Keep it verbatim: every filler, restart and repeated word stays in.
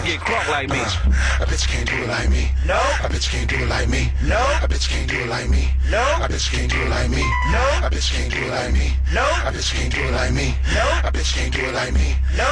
get crunk like me. Uh, a bitch can't do it like me. No. A bitch can't do it like me. No. A bitch can't do it like me. No. A bitch can't do it like me. No. A bitch can't do it like me. No. A bitch can't do it like me. No. A bitch can't do it like me. No.